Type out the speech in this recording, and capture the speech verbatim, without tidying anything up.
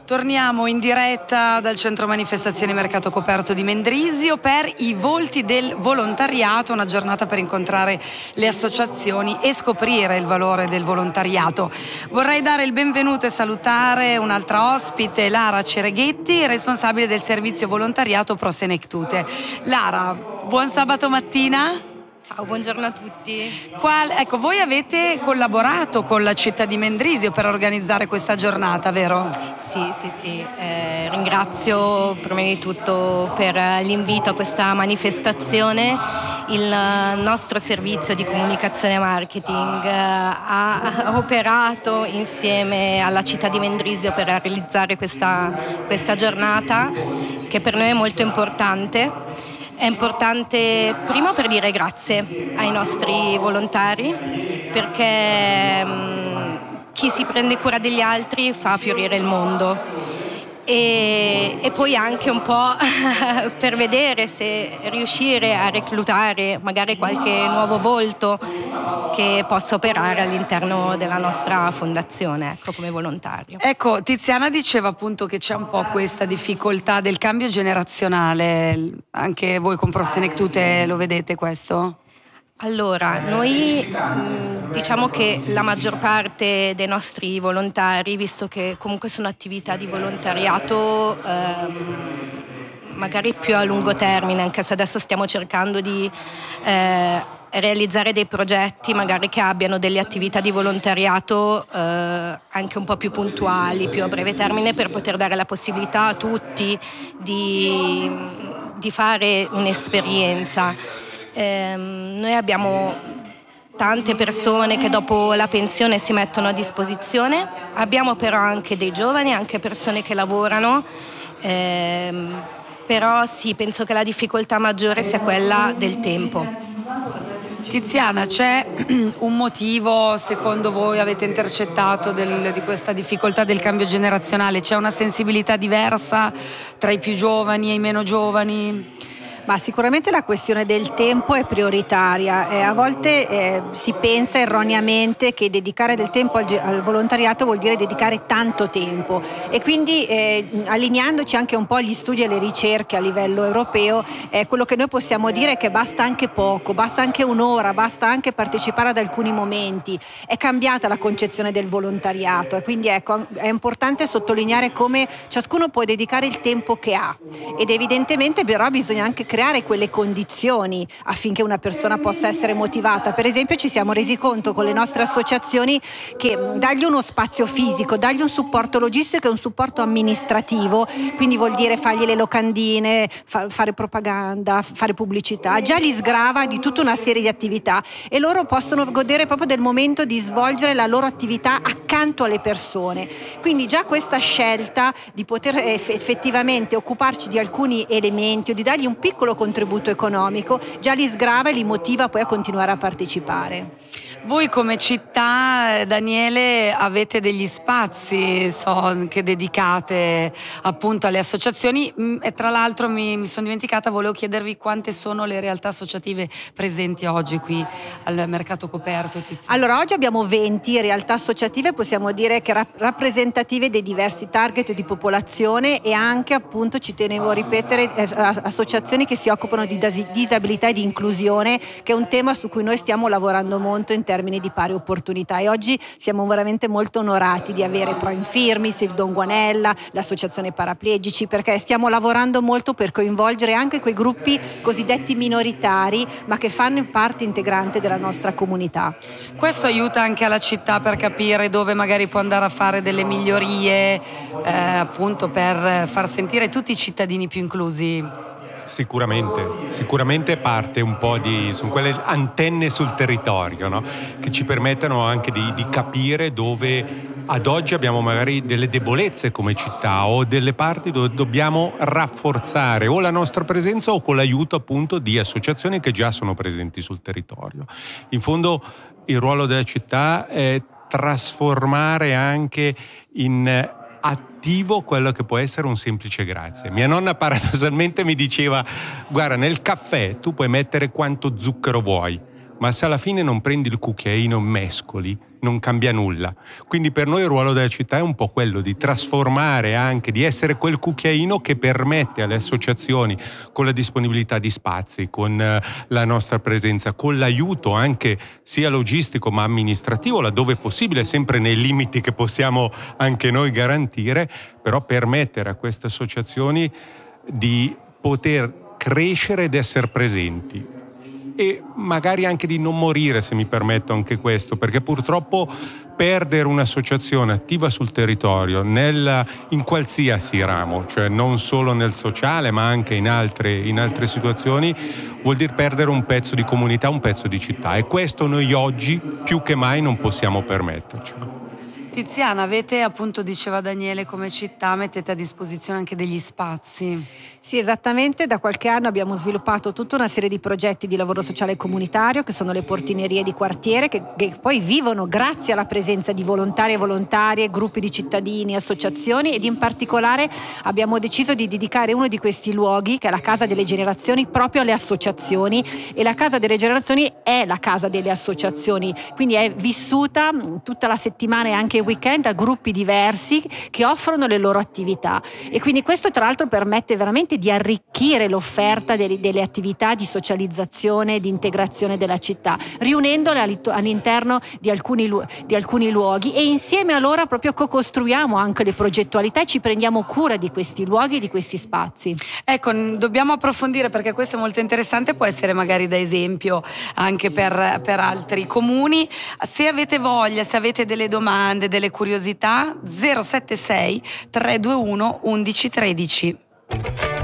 Torniamo in diretta dal centro manifestazioni Mercato Coperto di Mendrisio per i volti del volontariato, una giornata per incontrare le associazioni e scoprire il valore del volontariato. Vorrei dare il benvenuto e salutare un'altra ospite, Lara Cereghetti, responsabile del servizio volontariato Pro Senectute. Lara, buon sabato mattina. Ciao, buongiorno a tutti. Qual, ecco, voi avete collaborato con la città di Mendrisio per organizzare questa giornata, vero? Sì, sì, sì. Eh, ringrazio prima di tutto per l'invito a questa manifestazione. Il nostro servizio di comunicazione e marketing eh, ha operato insieme alla città di Mendrisio per realizzare questa, questa giornata, che per noi è molto importante. È importante prima per dire grazie ai nostri volontari, perché mh, chi si prende cura degli altri fa fiorire il mondo. E, e poi anche un po' per vedere se riuscire a reclutare magari qualche nuovo volto che possa operare all'interno della nostra fondazione, ecco, come volontario. Ecco, Tiziana diceva appunto che c'è un po' questa difficoltà del cambio generazionale, anche voi con Pro Senectute lo vedete questo? Allora, noi diciamo che la maggior parte dei nostri volontari, visto che comunque sono attività di volontariato ehm, magari più a lungo termine, anche se adesso stiamo cercando di eh, realizzare dei progetti magari che abbiano delle attività di volontariato eh, anche un po' più puntuali, più a breve termine, per poter dare la possibilità a tutti di, di fare un'esperienza. Eh, noi abbiamo tante persone che dopo la pensione si mettono a disposizione, abbiamo però anche dei giovani, anche persone che lavorano, eh, però sì, penso che la difficoltà maggiore sia quella del tempo. Tiziana, c'è un motivo secondo voi, avete intercettato del, di questa difficoltà del cambio generazionale? C'è una sensibilità diversa tra i più giovani e i meno giovani? Ma sicuramente la questione del tempo è prioritaria. Eh, a volte eh, si pensa erroneamente che dedicare del tempo al, al volontariato vuol dire dedicare tanto tempo, e quindi eh, allineandoci anche un po' agli studi e alle ricerche a livello europeo, eh, quello che noi possiamo dire è che basta anche poco, basta anche un'ora, basta anche partecipare ad alcuni momenti. È cambiata la concezione del volontariato, e quindi ecco, è importante sottolineare come ciascuno può dedicare il tempo che ha, ed evidentemente però bisogna anche creare quelle condizioni affinché una persona possa essere motivata. Per esempio, ci siamo resi conto con le nostre associazioni che dargli uno spazio fisico, dargli un supporto logistico e un supporto amministrativo, quindi vuol dire fargli le locandine, fa- fare propaganda, fare pubblicità, già li sgrava di tutta una serie di attività, e loro possono godere proprio del momento di svolgere la loro attività accanto alle persone. Quindi già questa scelta di poter eff- effettivamente occuparci di alcuni elementi o di dargli un piccolo contributo economico già li sgrava e li motiva poi a continuare a partecipare. Voi come città, Daniele, avete degli spazi so, che dedicate appunto alle associazioni, e tra l'altro mi, mi sono dimenticata, volevo chiedervi quante sono le realtà associative presenti oggi qui al Mercato Coperto. Tiziana. Allora, oggi abbiamo venti realtà associative, possiamo dire che ra- rappresentative dei diversi target di popolazione, e anche appunto, ci tenevo a ripetere, eh, associazioni che si occupano di dis- disabilità e di inclusione, che è un tema su cui noi stiamo lavorando molto in termini di pari opportunità, e oggi siamo veramente molto onorati di avere Pro Infirmis, il Don Guanella, l'associazione Paraplegici, perché stiamo lavorando molto per coinvolgere anche quei gruppi cosiddetti minoritari, ma che fanno parte integrante della nostra comunità. Questo aiuta anche alla città per capire dove magari può andare a fare delle migliorie, eh, appunto per far sentire tutti i cittadini più inclusi. Sicuramente, sicuramente parte un po' di, sono quelle antenne sul territorio, no? Che ci permettono anche di, di capire dove ad oggi abbiamo magari delle debolezze come città, o delle parti dove dobbiamo rafforzare o la nostra presenza o con l'aiuto appunto di associazioni che già sono presenti sul territorio. In fondo il ruolo della città è trasformare anche in attivo quello che può essere un semplice grazie. Mia nonna paradossalmente mi diceva: guarda, nel caffè tu puoi mettere quanto zucchero vuoi, ma se alla fine non prendi il cucchiaino e mescoli, non cambia nulla. Quindi per noi il ruolo della città è un po' quello di trasformare anche, di essere quel cucchiaino che permette alle associazioni, con la disponibilità di spazi, con la nostra presenza, con l'aiuto anche sia logistico ma amministrativo, laddove possibile, sempre nei limiti che possiamo anche noi garantire, però permettere a queste associazioni di poter crescere ed essere presenti. E magari anche di non morire, se mi permetto anche questo, perché purtroppo perdere un'associazione attiva sul territorio, nel, in qualsiasi ramo, cioè non solo nel sociale ma anche in altre, in altre situazioni, vuol dire perdere un pezzo di comunità, un pezzo di città, e questo noi oggi più che mai non possiamo permetterci. Tiziana, avete, appunto diceva Daniele, come città mettete a disposizione anche degli spazi? Sì, esattamente, da qualche anno abbiamo sviluppato tutta una serie di progetti di lavoro sociale comunitario, che sono le portinerie di quartiere, che, che poi vivono grazie alla presenza di volontari e volontarie, gruppi di cittadini, associazioni, ed in particolare abbiamo deciso di dedicare uno di questi luoghi, che è la Casa delle Generazioni, proprio alle associazioni, e la Casa delle Generazioni è la casa delle associazioni, quindi è vissuta tutta la settimana e anche il weekend da gruppi diversi che offrono le loro attività, e quindi questo tra l'altro permette veramente di arricchire l'offerta delle, delle attività di socializzazione, di integrazione della città, riunendole all'interno di alcuni, di alcuni luoghi, e insieme a loro proprio co-costruiamo anche le progettualità e ci prendiamo cura di questi luoghi, di questi spazi. Ecco, dobbiamo approfondire, perché questo è molto interessante, può essere magari da esempio anche per, per altri comuni. Se avete voglia, se avete delle domande, delle curiosità, zero sette sei tre due uno uno uno uno tre zero.